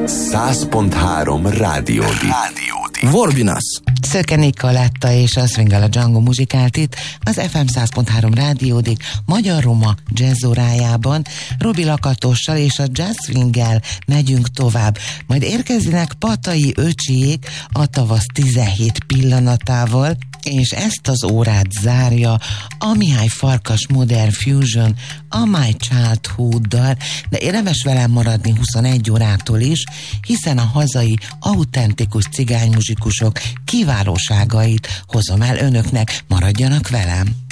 100.3 Rádiódik. Vorbinas. Szöke Nicoletta és a Swingala Django muzsikált itt az FM 100.3 Rádiódik magyar roma jazz órájában. Robi Lakatossal és a Jazz Swinggel megyünk tovább. Majd érkeznek Patai öcsiék a tavasz 17 pillanatával, és ezt az órát zárja a Mihály Farkas Modern Fusion a My Childhood-dal, de érdemes velem maradni 21 órától is, hiszen a hazai autentikus cigánymuzsikusok kiválóságait hozom el önöknek. Maradjanak velem!